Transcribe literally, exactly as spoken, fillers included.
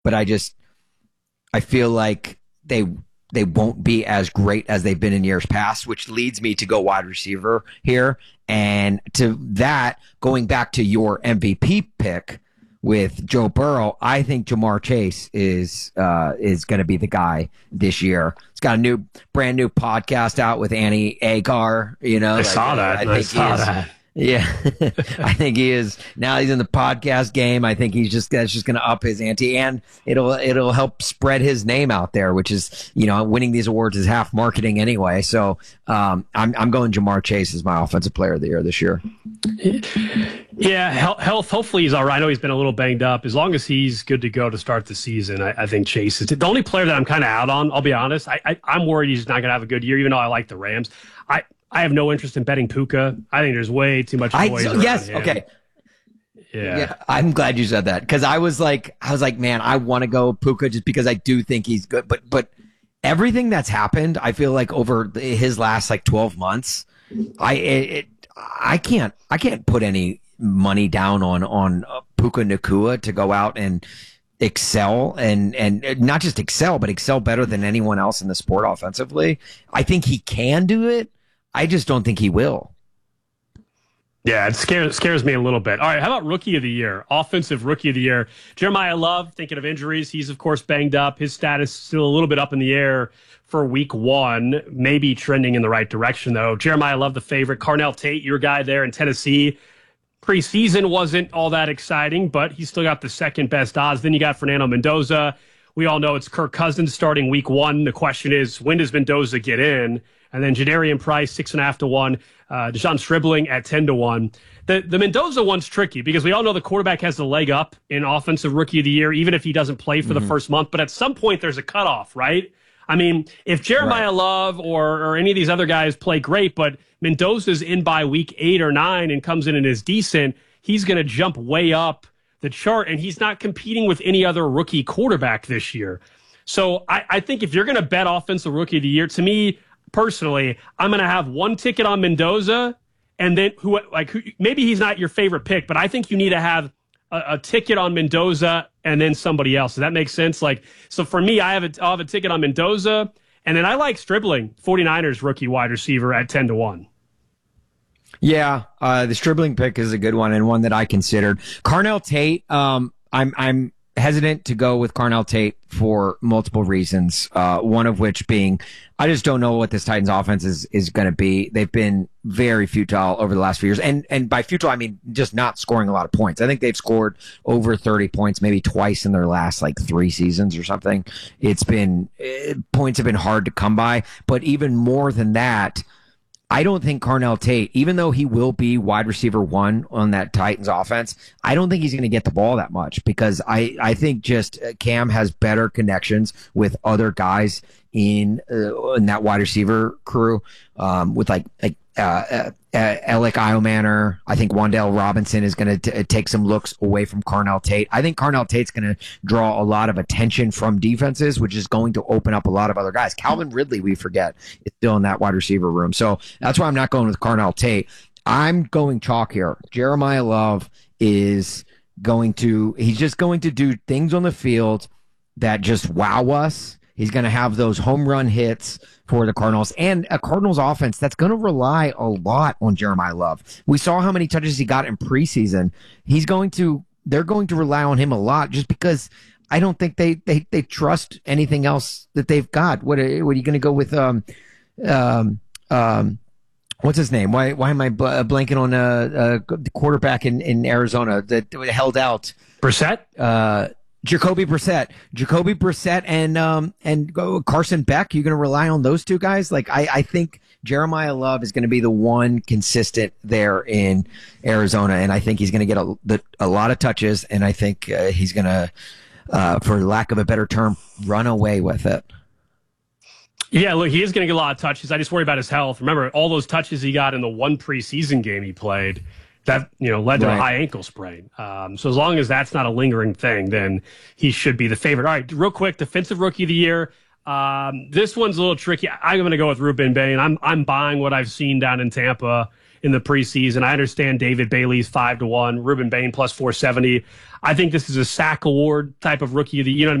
but I just I feel like they they won't be as great as they've been in years past, which leads me to go wide receiver here. And to that, going back to your M V P pick with Joe Burrow, I think Jamar Chase is uh, is going to be the guy this year. He's got a new, brand new podcast out with Annie Agar. You know, I like, saw that. I, think I saw that. Yeah, I think he is. Now he's in the podcast game. I think he's just that's just going to up his ante, and it'll it'll help spread his name out there, which is, you know, winning these awards is half marketing anyway. So um, I'm I'm going Jamar Chase as my offensive player of the year this year. Yeah, health. Hopefully he's all right. I know he's been a little banged up. As long as he's good to go to start the season, I, I think Chase is the only player that I'm kind of out on. I'll be honest. I, I I'm worried he's not going to have a good year, even though I like the Rams. I. I have no interest in betting Puka. I think there's way too much noise I, around yes, him. okay. Yeah. yeah, I'm glad you said that, because I was like, I was like, man, I want to go Puka just because I do think he's good. But but everything that's happened, I feel like over his last like twelve months, I it, I can't I can't put any money down on on Puka Nacua to go out and excel and and not just excel, but excel better than anyone else in the sport offensively. I think he can do it. I just don't think he will. Yeah, it scares scares me a little bit. All right, how about Rookie of the Year? Offensive Rookie of the Year. Jeremiah Love, thinking of injuries. He's, of course, banged up. His status still a little bit up in the air for week one. Maybe trending in the right direction, though. Jeremiah Love, the favorite. Carnell Tate, your guy there in Tennessee. Preseason wasn't all that exciting, but he still got the second best odds. Then you got Fernando Mendoza. We all know it's Kirk Cousins starting week one. The question is, when does Mendoza get in? And then Jadarian Price, six and a half to one. Uh, Deshaun Stribling at ten to one. The the Mendoza one's tricky because we all know the quarterback has the leg up in offensive rookie of the year, even if he doesn't play for mm-hmm. the first month. But at some point, there's a cutoff, right? I mean, if Jeremiah right. Love or or any of these other guys play great, but Mendoza's in by week eight or nine and comes in and is decent, he's going to jump way up the chart, and he's not competing with any other rookie quarterback this year. So I, I think if you're going to bet offensive rookie of the year, to me, personally, I'm going to have one ticket on Mendoza, and then who like who, maybe he's not your favorite pick, but I think you need to have a, a ticket on Mendoza and then somebody else. Does that make sense? Like, so for me, I have a, I'll have a ticket on Mendoza, and then I like Stribling, 49ers rookie wide receiver at ten to one. Yeah, uh, the Stribling pick is a good one and one that I considered. Carnell Tate, um, I'm I'm hesitant to go with Carnell Tate for multiple reasons. Uh, one of which being, I just don't know what this Titans offense is, is going to be. They've been very futile over the last few years. And, and by futile, I mean just not scoring a lot of points. I think they've scored over thirty points, maybe twice in their last like three seasons or something. It's been, it, points have been hard to come by. But even more than that, I don't think Carnell Tate, even though he will be wide receiver one on that Titans offense, I don't think he's going to get the ball that much because I, I think just Cam has better connections with other guys in uh, in that wide receiver crew, um, with like like uh, uh, uh, Alec Iomanner. I think Wan'Dale Robinson is going to take some looks away from Carnell Tate. I think Carnell Tate's going to draw a lot of attention from defenses, which is going to open up a lot of other guys. Calvin Ridley, we forget, is still in that wide receiver room. So that's why I'm not going with Carnell Tate. I'm going chalk here. Jeremiah Love is going to, he's just going to do things on the field that just wow us. He's going to have those home run hits for the Cardinals and a Cardinals offense that's going to rely a lot on Jeremiah Love. We saw how many touches he got in preseason. He's going to, they're going to rely on him a lot just because I don't think they, they, they trust anything else that they've got. What are, what are you going to go with? Um, um, um, what's his name? Why, why am I bl- blanking on a, a quarterback in, in Arizona that held out? Brissett? Uh, Jacoby Brissett, Jacoby Brissett, and um and Carson Beck. You're going to rely on those two guys. Like I, I think Jeremiah Love is going to be the one consistent there in Arizona, and I think he's going to get a, the, a lot of touches, and I think uh, he's going to, uh, for lack of a better term, run away with it. Yeah, look, he is going to get a lot of touches. I just worry about his health. Remember all those touches he got in the one preseason game he played. That, you know, led to right. a high ankle sprain. Um, so as long as that's not a lingering thing, then he should be the favorite. All right, real quick, defensive rookie of the year. Um, this one's a little tricky. I'm going to go with Ruben Bain. I'm I'm buying what I've seen down in Tampa in the preseason. I understand David Bailey's five to one, Ruben Bain plus four seventy. I think this is a sack award type of rookie of the, you know what I mean?